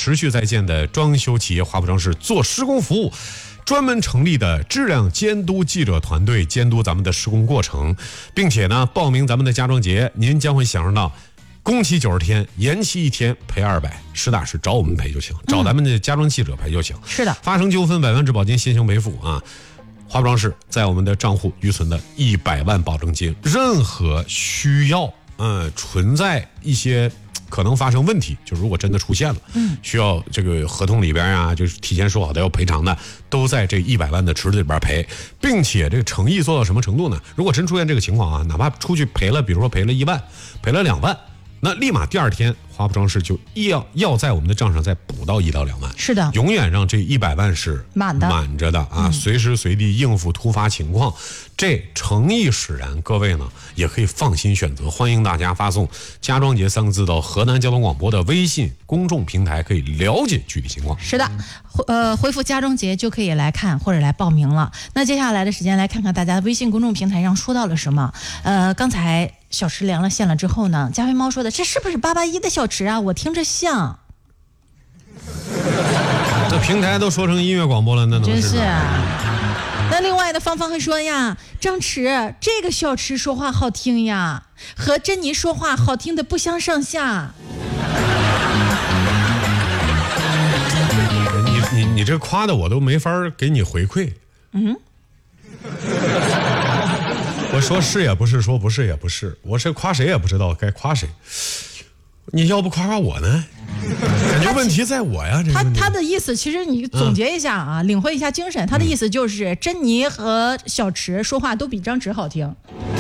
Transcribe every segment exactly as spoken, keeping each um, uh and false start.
持续在建的装修企业华普装饰做施工服务。专门成立的质量监督记者团队监督咱们的施工过程，并且呢，报名咱们的家装节，您将会享受到工期九十天，延期一天赔二百，实打实找我们赔就行，找咱们的家装记者赔就行。 嗯、是的， 发生纠纷百万质保金先行赔付啊！华普装饰在我们的账户预存的一百万保证金，任何需要嗯存在一些。可能发生问题，就如果真的出现了，嗯，需要这个合同里边啊，就是提前说好的要赔偿的，都在这一百万的池子里边赔，并且这个诚意做到什么程度呢？如果真出现这个情况啊，哪怕出去赔了，比如说赔了一万，赔了两万，那立马第二天华普装饰就要要在我们的账上再补到一到两万， 是的， 永远让这一百万是满的满着的啊， 嗯、 随时随地应付突发情况，这诚意使然，各位呢也可以放心选择。欢迎大家发送“家装节”三个字到河南交通广播的微信公众平台，可以了解具体情况。 是的，呃，回复“家装节”就可以来看或者来报名了。那接下来的时间来看看大家的微信公众平台上说到了什么。呃，刚才小池连了线了之后呢，加菲猫说的这是不是八八一的小池啊？我听着像。 这平台都说成音乐广播了，那能真是啊。那另外的芳芳还说呀，张弛这个小池说话好听呀，和珍妮说话好听的不相上下。 你你你这夸的我都没法给你回馈。嗯。我说是也不是，说不是也不是，我是夸谁也不知道该夸谁。你要不夸夸我呢？感觉问题在我呀。这他他的意思，其实你总结一下啊，嗯、领会一下精神。他的意思就是，珍妮和小池说话都比张弛好听。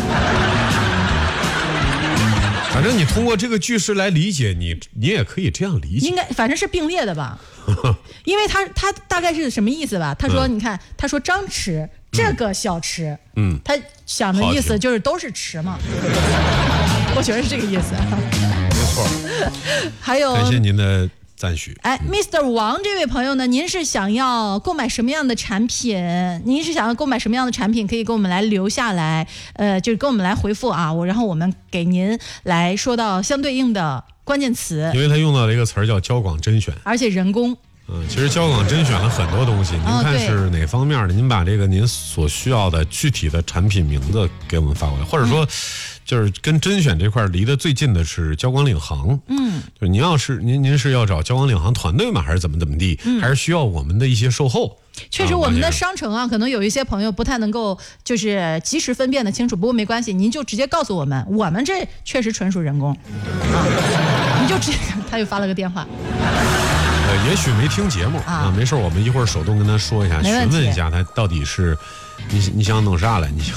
反正你通过这个句式来理解，你你也可以这样理解。 应该反正是并列的吧？因为他他大概是什么意思吧？他说，嗯、你看，他说张弛这个小池，嗯，他想的意思就是都是池嘛。我觉得是这个意思。 没错。 还有， 感谢您的赞许。 哎 ，mister 王这位朋友呢，您是想要购买什么样的产品？您是想要购买什么样的产品？可以给我们来留下来，呃，就是跟我们来回复啊，我然后我们给您来说到相对应的关键词。 因为他用到了一个词儿叫交广甄选， 而且人工。 嗯，其实交广甄选了很多东西，您看是哪方面的？您把这个您所需要的具体的产品名字给我们发过来，或者说，就是跟甄选这块离得最近的是交广领航。嗯，就是您要是您您是要找交广领航团队吗？还是怎么怎么地？嗯、还是需要我们的一些售后？ 确实，我们的商城啊，可能有一些朋友不太能够就是及时分辨得清楚，不过没关系，您就直接告诉我们，我们这确实纯属人工。啊，你就直接，他又发了个电话。 呃，也许没听节目 啊, 啊，没事，我们一会儿手动跟他说一下，询问一下他到底是你你想弄啥来，你想，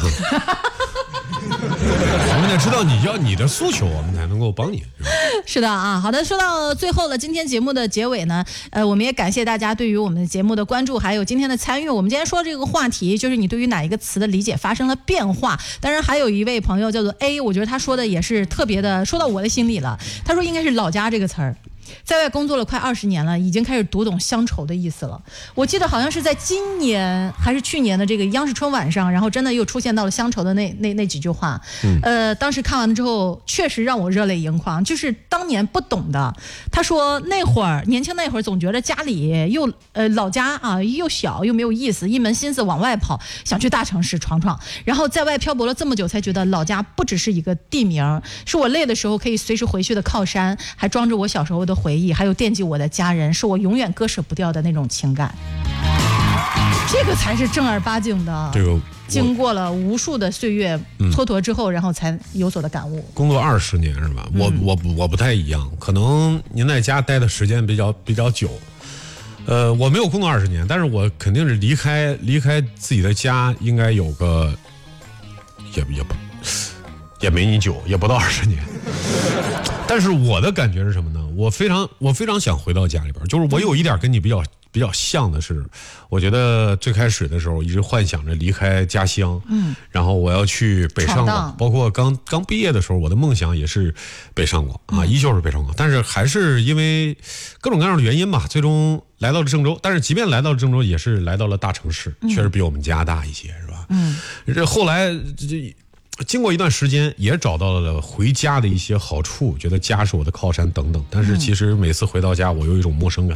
我们得知道你要你的诉求，我们才能够帮你。 是, 是的啊，好的，说到最后了，今天节目的结尾呢，呃，我们也感谢大家对于我们的节目的关注，还有今天的参与。我们今天说这个话题，就是你对于哪一个词的理解发生了变化。当然，还有一位朋友叫做 A， 我觉得他说的也是特别的，说到我的心里了。他说应该是老家这个词儿。在外工作了快二十年了，已经开始读懂乡愁的意思了。我记得好像是在今年还是去年的这个央视春晚上，然后真的又出现到了乡愁的那那那几句话。嗯、呃，当时看完了之后，确实让我热泪盈眶。就是当年不懂的，他说那会儿年轻那会儿，总觉得家里又呃老家啊又小又没有意思，一门心思往外跑，想去大城市闯闯。然后在外漂泊了这么久，才觉得老家不只是一个地名，是我累的时候可以随时回去的靠山，还装着我小时候的回忆，还有惦记我的家人，是我永远割舍不掉的那种情感。这个才是正儿八经的，这个经过了无数的岁月蹉跎之后、嗯、然后才有所的感悟。 工作二十年是吧？我我我不太一样，可能您在家待的时间比较比较久。呃，我没有工作二十年，但是我肯定是离开离开自己的家，应该有个也也不也没你久，也不到二十年。但是我的感觉是什么呢？我非常我非常想回到家里边，就是我有一点跟你比较比较像的是，我觉得最开始的时候一直幻想着离开家乡，嗯，然后我要去北上广，包括刚刚毕业的时候，我的梦想也是北上广啊，依旧是北上广，但是还是因为各种各样的原因吧，最终来到了郑州。但是即便来到了郑州，也是来到了大城市，确实比我们家大一些，是吧？嗯，这后来这。经过一段时间，也找到了回家的一些好处，觉得家是我的靠山等等。但是其实每次回到家，我有一种陌生感。